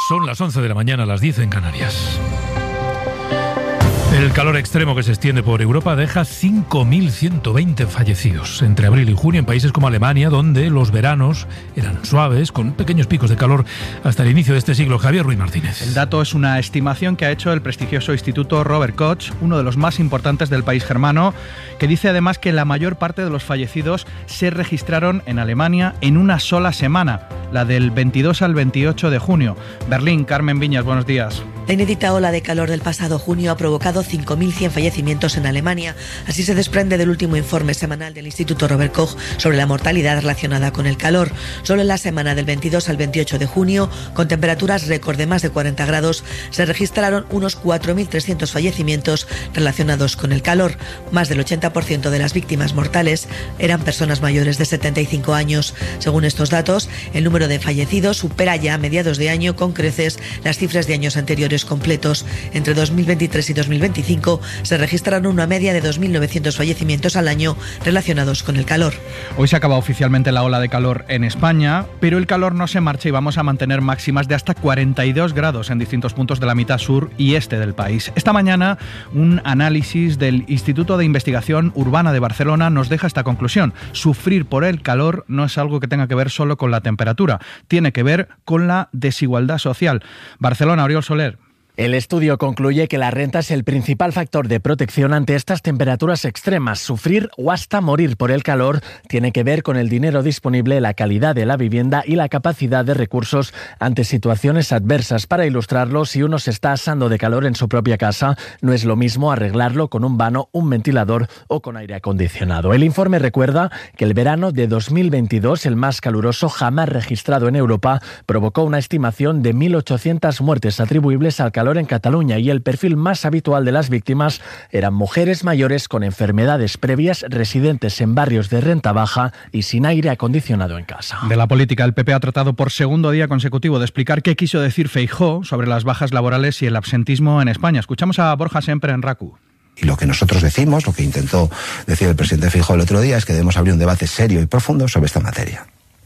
Son las 11 de la mañana, las 10 en Canarias. El calor extremo que se extiende por Europa deja 5.120 fallecidos entre abril y junio en países como Alemania, donde los veranos eran suaves, con pequeños picos de calor hasta el inicio de este siglo. Javier Ruiz Martínez. El dato es una estimación que ha hecho el prestigioso Instituto Robert Koch, uno de los más importantes del país germano, que dice además que la mayor parte de los fallecidos se registraron en Alemania en una sola semana, la del 22 al 28 de junio. Berlín, Carmen Viñas, buenos días. La inédita ola de calor del pasado junio ha provocado 5.100 fallecimientos en Alemania. Así se desprende del último informe semanal del Instituto Robert Koch sobre la mortalidad relacionada con el calor. Solo en la semana del 22 al 28 de junio, con temperaturas récord de más de 40 grados, se registraron unos 4.300 fallecimientos relacionados con el calor. Más del 80% de las víctimas mortales eran personas mayores de 75 años. Según estos datos, el número de fallecidos supera ya a mediados de año con creces las cifras de años anteriores completos. Entre 2023 y 2025 se registraron una media de 2.900 fallecimientos al año relacionados con el calor. Hoy se acaba oficialmente la ola de calor en España, pero el calor no se marcha y vamos a mantener máximas de hasta 42 grados en distintos puntos de la mitad sur y este del país. Esta mañana, un análisis del Instituto de Investigación Urbana de Barcelona nos deja esta conclusión. Sufrir por el calor no es algo que tenga que ver solo con la temperatura, tiene que ver con la desigualdad social. Barcelona, Oriol Soler. El estudio concluye que la renta es el principal factor de protección ante estas temperaturas extremas. Sufrir o hasta morir por el calor tiene que ver con el dinero disponible, la calidad de la vivienda y la capacidad de recursos ante situaciones adversas. Para ilustrarlo, si uno se está asando de calor en su propia casa, no es lo mismo arreglarlo con un vano, un ventilador o con aire acondicionado. El informe recuerda que el verano de 2022, el más caluroso jamás registrado en Europa, provocó una estimación de 1.800 muertes atribuibles al calor en Cataluña, y el perfil más habitual de las víctimas eran mujeres mayores con enfermedades previas, residentes en barrios de renta baja y sin aire acondicionado en casa. De la política, el PP ha tratado por segundo día consecutivo de explicar qué quiso decir Feijóo sobre las bajas laborales y el absentismo en España. Escuchamos a Borja Semper en RACU. Y lo que nosotros decimos, lo que intentó decir el presidente Feijóo el otro día, es que debemos abrir un debate serio y profundo sobre esta materia.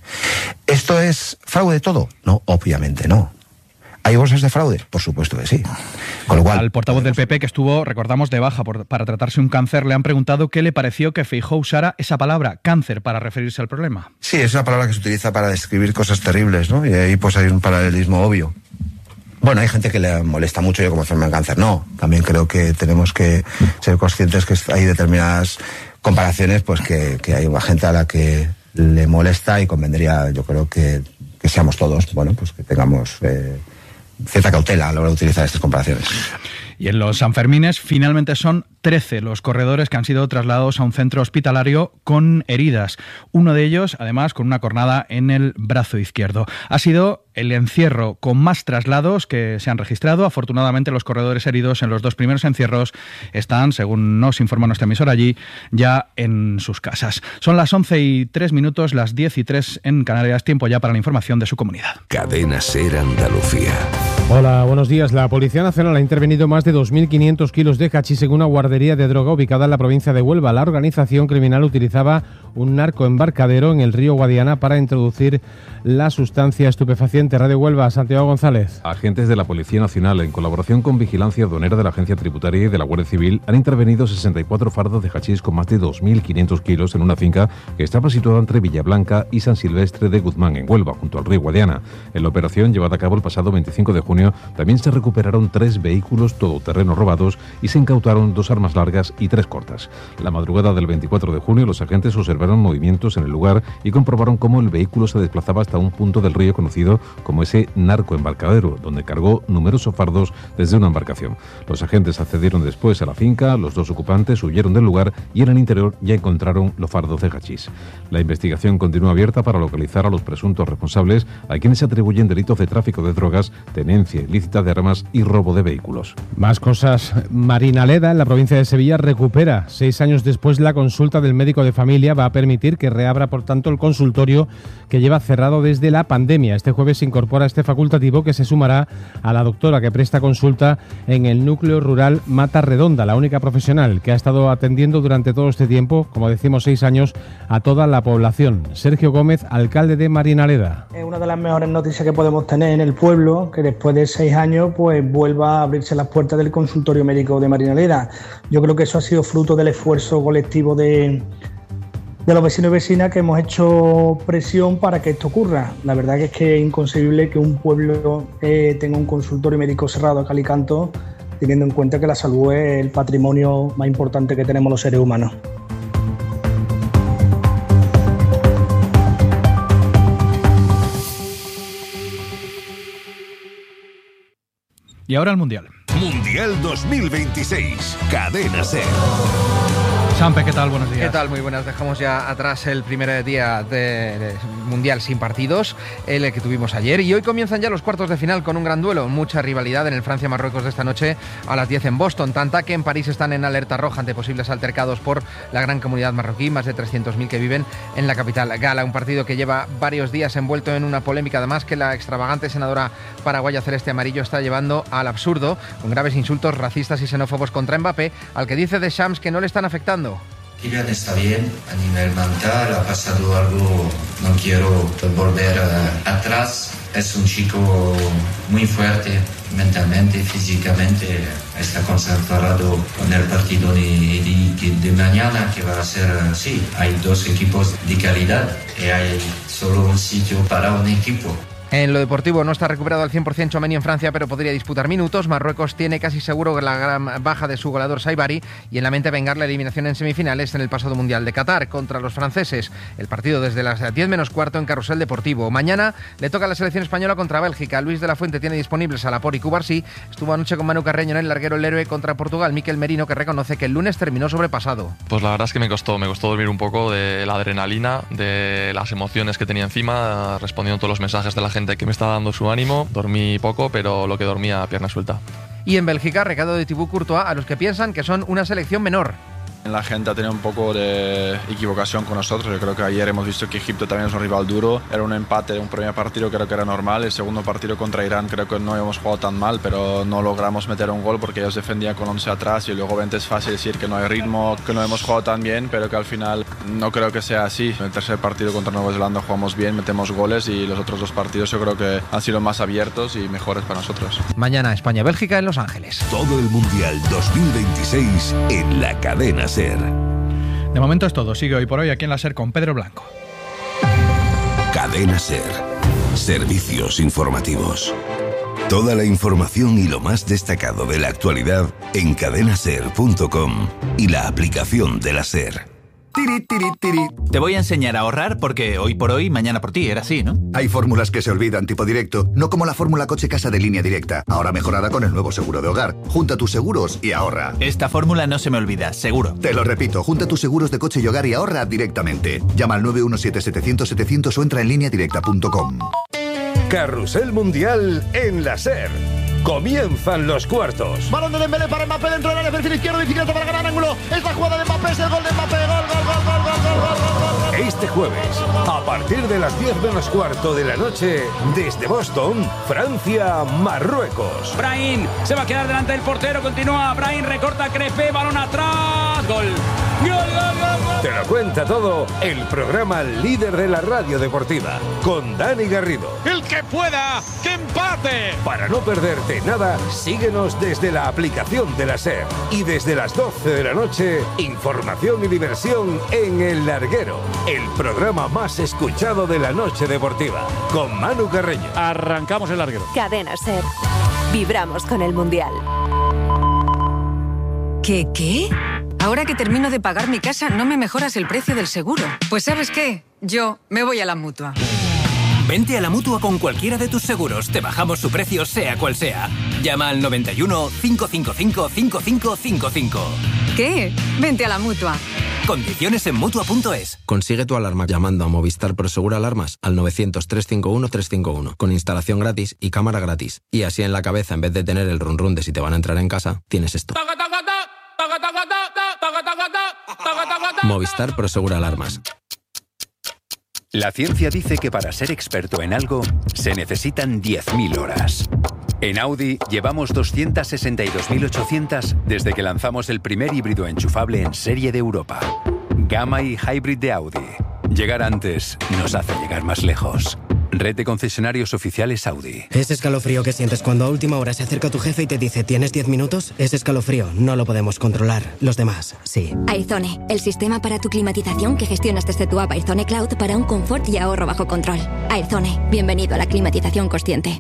¿Esto es fraude todo? No, obviamente no. ¿Hay bolsas de fraude? Por supuesto que sí. Con lo cual, al portavoz del PP, que estuvo, recordamos, de baja para tratarse un cáncer, le han preguntado qué le pareció que Feijóo usara esa palabra, cáncer, para referirse al problema. Sí, es una palabra que se utiliza para describir cosas terribles, ¿no? Y ahí pues hay un paralelismo obvio. Bueno, hay gente que le molesta mucho yo como enfermo en cáncer. No, también creo que tenemos que ser conscientes que hay determinadas comparaciones, pues que hay una gente a la que le molesta, y convendría, yo creo que seamos todos, bueno, pues que tengamos cierta cautela a la hora de utilizar estas comparaciones. Y en los Sanfermines finalmente son 13 los corredores que han sido trasladados a un centro hospitalario con heridas. Uno de ellos, además, con una cornada en el brazo izquierdo. Ha sido el encierro con más traslados que se han registrado. Afortunadamente, los corredores heridos en los dos primeros encierros están, según nos informa nuestra emisora allí, ya en sus casas. Son las 11:03, las 10:03 en Canarias. Tiempo ya para la información de su comunidad. Cadena SER Andalucía. Hola, buenos días. La Policía Nacional ha intervenido más de 2.500 kilos de hachís en una guardería de droga ubicada en la provincia de Huelva. La organización criminal utilizaba un narcoembarcadero en el río Guadiana para introducir la sustancia estupefaciente. Radio Huelva, Santiago González. Agentes de la Policía Nacional, en colaboración con Vigilancia Aduanera de la Agencia Tributaria y de la Guardia Civil, han intervenido 64 fardos de hachís con más de 2.500 kilos en una finca que estaba situada entre Villablanca y San Silvestre de Guzmán, en Huelva, junto al río Guadiana. En la operación, llevada a cabo el pasado 25 de junio, también se recuperaron 3 vehículos todoterreno robados y se incautaron 2 armas largas y 3 cortas. La madrugada del 24 de junio, los agentes observaron movimientos en el lugar y comprobaron cómo el vehículo se desplazaba hasta un punto del río conocido como ese narcoembarcadero, donde cargó numerosos fardos desde una embarcación. Los agentes accedieron después a la finca, los 2 ocupantes huyeron del lugar y en el interior ya encontraron los fardos de hachís. La investigación continúa abierta para localizar a los presuntos responsables, a quienes se atribuyen delitos de tráfico de drogas, tenencia ilícita de armas y robo de vehículos. Más cosas. Marinaleda, en la provincia provincia de Sevilla recupera 6 años después la consulta del médico de familia. Va a permitir que reabra, por tanto, el consultorio que lleva cerrado desde la pandemia. Este jueves se incorpora este facultativo que se sumará a la doctora que presta consulta en el núcleo rural Mata Redonda, la única profesional que ha estado atendiendo durante todo este tiempo, como decimos 6 años, a toda la población. Sergio Gómez, alcalde de Marinaleda. Es una de las mejores noticias que podemos tener en el pueblo, que después de 6 años pues vuelva a abrirse las puertas del consultorio médico de Marinaleda. Yo creo que eso ha sido fruto del esfuerzo colectivo de los vecinos y vecinas, que hemos hecho presión para que esto ocurra. La verdad que es inconcebible que un pueblo tenga un consultorio médico cerrado a cal y canto, teniendo en cuenta que la salud es el patrimonio más importante que tenemos los seres humanos. Y ahora el Mundial. Mundial 2026. Cadena SER. Sampe, ¿qué tal? Buenos días. ¿Qué tal? Muy buenas. Dejamos ya atrás el primer día de Mundial sin partidos, el que tuvimos ayer, y hoy comienzan ya los cuartos de final con un gran duelo, mucha rivalidad en el Francia-Marruecos de esta noche a las 10 en Boston, tanta que en París están en alerta roja ante posibles altercados por la gran comunidad marroquí, más de 300.000 que viven en la capital gala. Un partido que lleva varios días envuelto en una polémica, además que la extravagante senadora paraguaya celeste amarillo está llevando al absurdo, con graves insultos racistas y xenófobos contra Mbappé, al que dice Deschamps que no le están afectando. Kylian está bien a nivel mental, ha pasado algo, no quiero volver atrás. Es un chico muy fuerte mentalmente, físicamente, está concentrado con el partido de mañana, que va a ser así. Hay 2 equipos de calidad y hay solo un sitio para un equipo. En lo deportivo no está recuperado al 100% Tchouaméni en Francia, pero podría disputar minutos. Marruecos tiene casi seguro la gran baja de su goleador Saibari y en la mente vengar la eliminación en semifinales en el pasado Mundial de Qatar contra los franceses. El partido desde las 10 menos cuarto en Carrusel Deportivo. Mañana le toca a la selección española contra Bélgica. Luis de la Fuente tiene disponibles a Laporte y Cubarsí. Estuvo anoche con Manu Carreño en el larguero el héroe contra Portugal, Mikel Merino, que reconoce que el lunes terminó sobrepasado. Pues la verdad es que me costó dormir un poco de la adrenalina, de las emociones que tenía encima, respondiendo a todos los mensajes de la gente que me estaba dando su ánimo. Dormí poco, pero lo que dormía a pierna suelta. Y en Bélgica, recado de Thibaut Courtois a los que piensan que son una selección menor. La gente ha tenido un poco de equivocación con nosotros. Yo creo que ayer hemos visto que Egipto también es un rival duro. Era un empate, un primer partido creo que era normal. El segundo partido contra Irán creo que no hemos jugado tan mal, pero no logramos meter un gol porque ellos defendían con 11 atrás y luego es fácil decir que no hay ritmo, que no hemos jugado tan bien, pero que al final no creo que sea así. En el tercer partido contra Nueva Zelanda jugamos bien, metemos goles y los otros 2 partidos yo creo que han sido más abiertos y mejores para nosotros. Mañana España-Bélgica en Los Ángeles. Todo el Mundial 2026 en la Cadena SER. De momento es todo. Sigue hoy por hoy aquí en la SER con Pedro Blanco. Cadena SER. Servicios informativos. Toda la información y lo más destacado de la actualidad en cadenaser.com y la aplicación de la SER. Tiri, tiri, tiri. Te voy a enseñar a ahorrar porque hoy por hoy, mañana por ti, era así, ¿no? Hay fórmulas que se olvidan tipo directo, no como la fórmula coche-casa de Línea Directa, ahora mejorada con el nuevo seguro de hogar. Junta tus seguros y ahorra. Esta fórmula no se me olvida, seguro. Te lo repito, junta tus seguros de coche y hogar y ahorra directamente. Llama al 917-700-700 o entra en lineadirecta.com. Carrusel Mundial en la SER. Comienzan los cuartos. Balón de Dembélé para Mbappé dentro del área, perfil izquierdo, bicicleta para ganar ángulo. Es la jugada de Mbappé, es el gol de Mbappé. Gol. Este jueves, a partir de las 10 menos cuarto de la noche, desde Boston, Francia, Marruecos. Brahim se va a quedar delante del portero, continúa. Brahim recorta Crepé, balón atrás. Gol. Te lo cuenta todo el programa líder de la radio deportiva, con Dani Garrido. El que pueda, que empate. Para no perderte nada, síguenos desde la aplicación de la SER. Y desde las 12 de la noche, información y diversión en El Larguero, el programa más escuchado de la noche deportiva, con Manu Carreño. Arrancamos El Larguero. Cadena SER. Vibramos con el Mundial. ¿Qué? Ahora que termino de pagar mi casa, ¿no me mejoras el precio del seguro? Pues ¿sabes qué? Yo me voy a la Mutua. Vente a la Mutua con cualquiera de tus seguros. Te bajamos su precio, sea cual sea. Llama al 91 555 5555. ¿Qué? Vente a la Mutua. Condiciones en Mutua.es. Consigue tu alarma llamando a Movistar Prosegur Alarmas al 900-351-351 con instalación gratis y cámara gratis. Y así en la cabeza, en vez de tener el run run de si te van a entrar en casa, tienes esto. Movistar Prosegur Alarmas. La ciencia dice que para ser experto en algo se necesitan 10.000 horas. En Audi llevamos 262.800 desde que lanzamos el primer híbrido enchufable en serie de Europa. Gamma y Hybrid de Audi. Llegar antes nos hace llegar más lejos. Red de concesionarios oficiales Audi. Ese escalofrío que sientes cuando a última hora se acerca tu jefe y te dice ¿tienes 10 minutos? Ese escalofrío no lo podemos controlar. Los demás, sí. Aizone, el sistema para tu climatización que gestionas desde tu app Aizone Cloud para un confort y ahorro bajo control. Aizone, bienvenido a la climatización consciente.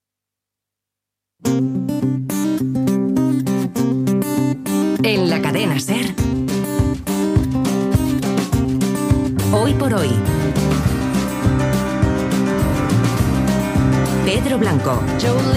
En la cadena SER. Hoy por hoy. Pedro Blanco.